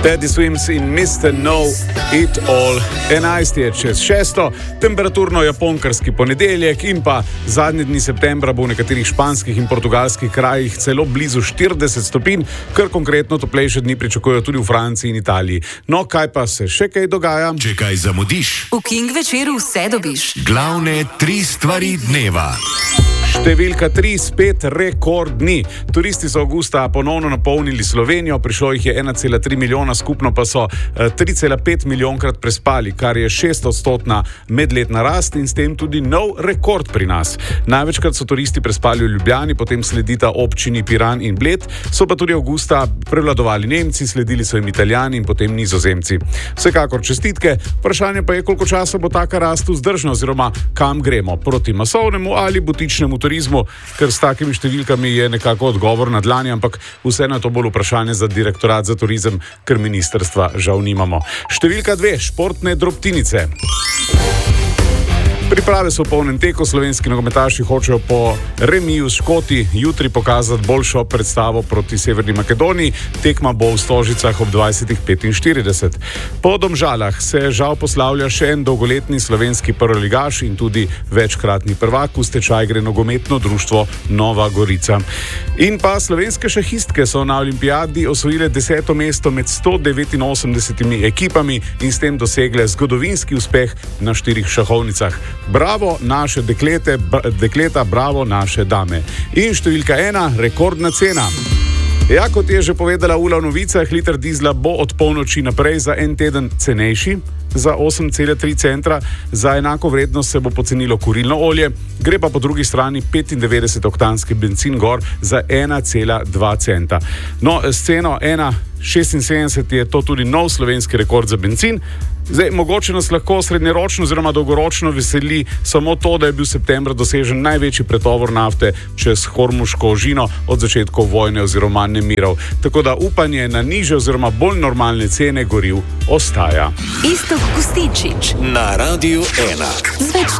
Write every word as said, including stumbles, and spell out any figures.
Teddy Swims in mister No It All. enajst je čez šesto, temperaturno japonkarski ponedeljek in pa zadnji dni septembra bo v nekaterih španskih in portugalskih krajih celo blizu štirideset stopinj, kar konkretno toplejše dni pričakujejo tudi v Franciji in Italiji. No, kaj pa se še kaj dogaja? Če kaj zamudiš, v King večeru vse dobiš. Glavne tri stvari dneva. Številka tri, spet rekordni. Turisti so avgusta ponovno napolnili Slovenijo, prišlo jih je ena cela tri milijona, skupno pa so tri cela pet milijonkrat prespali, kar je šest odstotna medletna rast in s tem tudi nov rekord pri nas. Največkrat so turisti prespali v Ljubljani, potem sledita občini Piran in Bled, so pa tudi avgusta prevladovali Nemci, sledili so jim Italijani in potem Nizozemci. Vsekakor čestitke, vprašanje pa je, koliko časa bo taka rast vzdržna oziroma kam gremo, proti masovnemu ali butičnemu turizmu, ker s takimi številkami je nekako odgovor na dlani, ampak vseeno je to bolj vprašanje za direktorat za turizem, ker ministrstva žal nimamo. Številka dve, športne drobtinice. Priprave so v polnem teku, slovenski nogometaši hočejo po remiju s Škoti jutri pokazati boljšo predstavo proti Severni Makedoniji. Tekma bo v Stožicah ob dvajset petinštirideset. Po Domžalah se žal poslavlja še en dolgoletni slovenski prvoligaš in tudi večkratni prvak, v stečaj gre nogometno društvo Nova Gorica. In pa slovenske šahistke so na olimpijadi osvojile deseto mesto med sto devetinosemdesetimi ekipami in s tem dosegle zgodovinski uspeh na štirih šahovnicah. Bravo naše deklete, dekleta, bravo naše dame. In številka ena, rekordna cena. Ja, kot je že povedala Ula v novicah, liter dizla bo od polnoči naprej za en teden cenejši, za osem cela tri centra, za enako vrednost se bo pocenilo kurilno olje, gre pa po drugi strani petindevetdeset-oktanski bencin gor za ena cela dva centa. No, s ceno ena cela šestinsedemdeset je to tudi nov slovenski rekord za bencin. Zdaj, mogoče nas lahko srednjeročno oziroma dolgoročno veseli samo to, da je bil septembra dosežen največji pretovor nafte čez Hormuško ožino od začetkov vojne oziroma nemirov. Tako da upanje na nižje oziroma bolj normalne cene goriv ostaja. Iztok Kustinič na Radiu ena. Z več